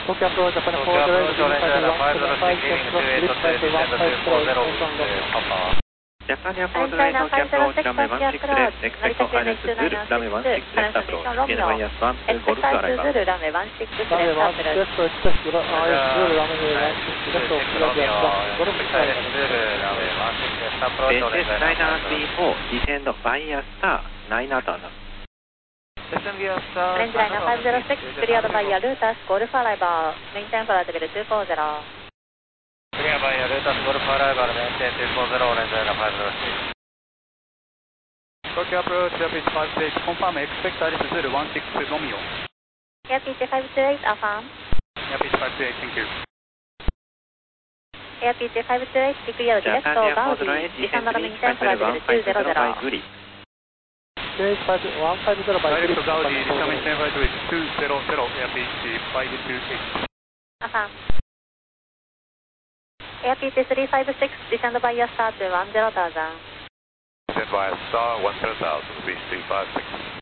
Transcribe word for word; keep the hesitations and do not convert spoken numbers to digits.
Tokyo approach Japan four zero eight, descend one seven five, slip five to one five zero, Papa. Japania four zero eight, Tokyo approach, runway one six left, expect to Island Zulu, runway one six left approach, again minus one to Golf to arrival. Runway one six left Runway one approach. six left, expect to Island Zulu, runway one six left, Golf to arrival. H S Liner three four, descend via star, nine out on. Range liner five zero six, cleared via Lutas, Golf arrival, maintain for altimeter two four zero. Clear by Lutas Golf arrival, maintain two four zero, range liner five zero six. Tokyo approach, Airpitch five two eight, confirm, expect Alice Zulu one six Romeo. Airpitch five two eight, affirm. Airpitch five two eight, thank you. Airpitch five two eight, declared direct over Gaudi, descend and maintain for altimeter two zero zero. Stage one five zero by Direct Gaudi, descend maintain for altimeter two zero zero, Airpitch five two eight. Affirm. Airpitch three five six, descend via star to one zero thousand. Descend via star one zero thousand, speed three five six.